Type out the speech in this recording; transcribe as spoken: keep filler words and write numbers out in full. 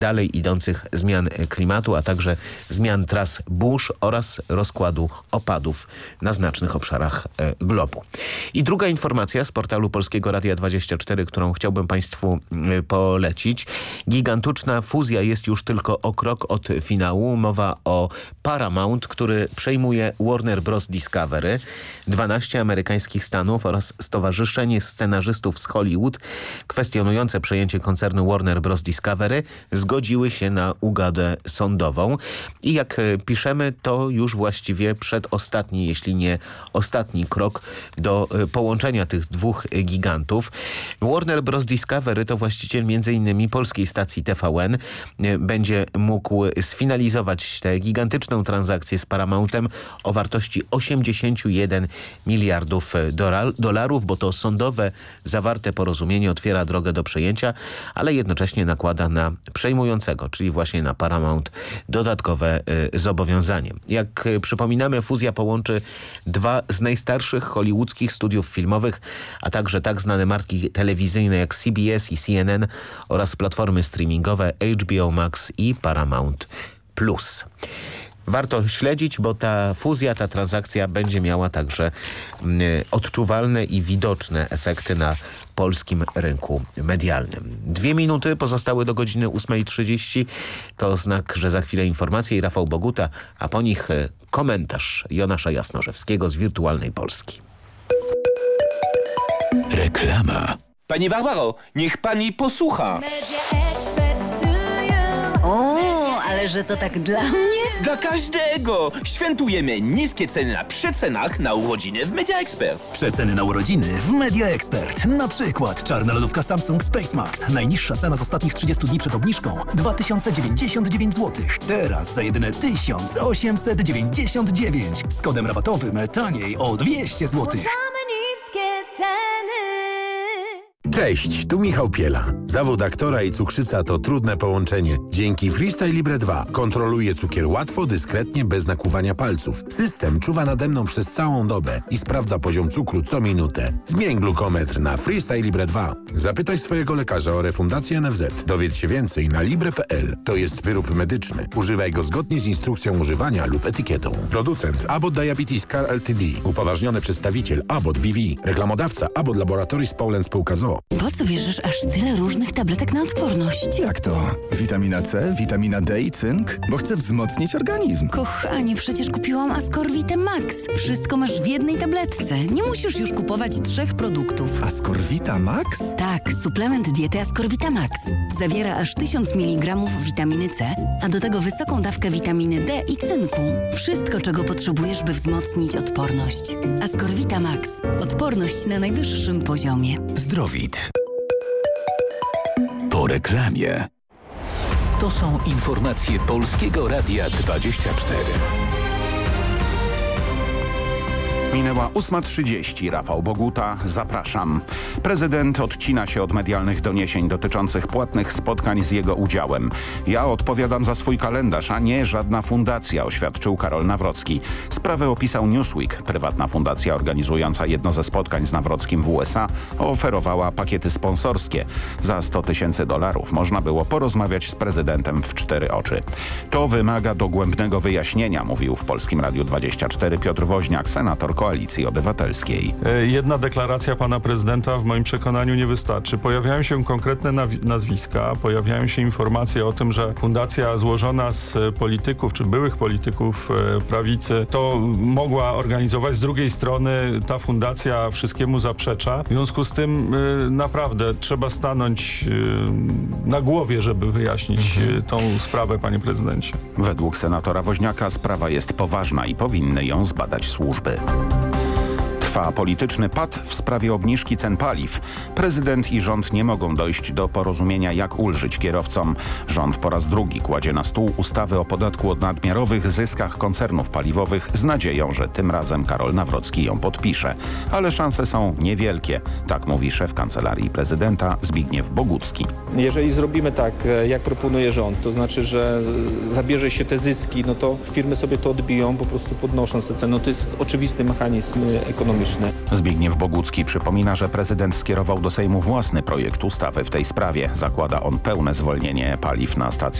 dalej idących zmian klimatu, a także zmian tras burz oraz rozkładu opadów na znacznych obszarach globu. I druga informacja z portalu Polskiego Radia dwadzieścia cztery, którą chciałbym Państwu polecić. Gigantyczna fuzja jest już tylko o krok od finału. Mowa o Paramount, który przejmuje Warner Bros. Discovery, dwanaście amerykańskich stanów oraz Stowarzyszenie Scenarzystów z Hollywood kwestionujące przejęcie koncernu Warner Bros. Discovery zgodziły się na ugodę sądową. I jak piszemy, to już właściwie przedostatni, jeśli nie ostatni krok do połączenia tych dwóch gigantów. Warner Bros. Discovery to właściciel między innymi polskiej stacji T V N. Będzie mógł sfinalizować tę gigantyczną transakcję z Paramountem o wartości osiemdziesiąt jeden miliardów dolarów, bo to sądowe zawarte porozumienie otwiera drogę do przejęcia, ale jednocześnie nakłada na przejmującego, czyli właśnie na Paramount, dodatkowe y, zobowiązanie. Jak y, przypominamy, fuzja połączy dwa z najstarszych hollywoodzkich studiów filmowych, a także tak znane marki telewizyjne jak C B S i C N N oraz platformy streamingowe H B O Max i Paramount Plus. Warto śledzić, bo ta fuzja, ta transakcja będzie miała także y, odczuwalne i widoczne efekty na polskim rynku medialnym. Dwie minuty pozostały do godziny ósmej trzydzieści. To znak, że za chwilę informacje i Rafał Boguta, a po nich y, komentarz Jonasza Jasnorzewskiego z Wirtualnej Polski. Reklama. Pani Barbaro, niech pani posłucha. O, ale że to tak dla mnie? Dla każdego! Świętujemy niskie ceny na przecenach na urodziny w Media Expert. Przeceny na urodziny w Media Expert. Na przykład czarna lodówka Samsung Space Max. Najniższa cena z ostatnich trzydziestu dni przed obniżką dwa tysiące dziewięćdziesiąt dziewięć złotych. Teraz za jedyne tysiąc osiemset dziewięćdziesiąt dziewięć. Z kodem rabatowym taniej o dwieście złotych. Niskie ceny. Cześć, tu Michał Piela. Zawód aktora i cukrzyca to trudne połączenie. Dzięki Freestyle Libre dwa kontroluję cukier łatwo, dyskretnie, bez nakłuwania palców. System czuwa nade mną przez całą dobę i sprawdza poziom cukru co minutę. Zmień glukometr na Freestyle Libre dwa. Zapytaj swojego lekarza o refundację N F Z. Dowiedz się więcej na libre kropka p l. To jest wyrób medyczny. Używaj go zgodnie z instrukcją używania lub etykietą. Producent Abbott Diabetes Care Ltd. Upoważniony przedstawiciel Abbott B V. Reklamodawca Abbott Laboratories Poland Spółka z o o. Po co bierzesz aż tyle różnych tabletek na odporność? Jak to? Witamina C, witamina D i cynk? Bo chcę wzmocnić organizm. Kochanie, przecież kupiłam Ascorvitę Max. Wszystko masz w jednej tabletce. Nie musisz już kupować trzech produktów. Ascorvita Max? Tak, suplement diety Ascorvita Max. Zawiera aż tysiąc miligramów witaminy C, a do tego wysoką dawkę witaminy D i cynku. Wszystko, czego potrzebujesz, by wzmocnić odporność. Ascorvita Max. Odporność na najwyższym poziomie. Zdrowit. Po reklamie. To są informacje Polskiego Radia dwadzieścia cztery. Minęła ósma trzydzieści. Rafał Boguta, zapraszam. Prezydent odcina się od medialnych doniesień dotyczących płatnych spotkań z jego udziałem. Ja odpowiadam za swój kalendarz, a nie żadna fundacja, oświadczył Karol Nawrocki. Sprawę opisał Newsweek. Prywatna fundacja organizująca jedno ze spotkań z Nawrockim w U S A oferowała pakiety sponsorskie. Za sto tysięcy dolarów można było porozmawiać z prezydentem w cztery oczy. To wymaga dogłębnego wyjaśnienia, mówił w Polskim Radiu dwadzieścia cztery Piotr Woźniak, senator Koalicji Obywatelskiej. Jedna deklaracja pana prezydenta w moim przekonaniu nie wystarczy. Pojawiają się konkretne nazwiska, pojawiają się informacje o tym, że fundacja złożona z polityków, czy byłych polityków prawicy, to mogła organizować. Z drugiej strony ta fundacja wszystkiemu zaprzecza. W związku z tym naprawdę trzeba stanąć na głowie, żeby wyjaśnić mhm. tą sprawę, panie prezydencie. Według senatora Woźniaka sprawa jest poważna i powinny ją zbadać służby. Trwa polityczny pad w sprawie obniżki cen paliw. Prezydent i rząd nie mogą dojść do porozumienia, jak ulżyć kierowcom. Rząd po raz drugi kładzie na stół ustawy o podatku od nadmiarowych zyskach koncernów paliwowych z nadzieją, że tym razem Karol Nawrocki ją podpisze. Ale szanse są niewielkie, tak mówi szef Kancelarii Prezydenta Zbigniew Bogucki. Jeżeli zrobimy tak, jak proponuje rząd, to znaczy, że zabierze się te zyski, no to firmy sobie to odbiją, po prostu podnosząc te ceny. No to jest oczywisty mechanizm ekonomiczny. ekonomiczny. Zbigniew Bogucki przypomina, że prezydent skierował do Sejmu własny projekt ustawy w tej sprawie. Zakłada on pełne zwolnienie paliw na stacjach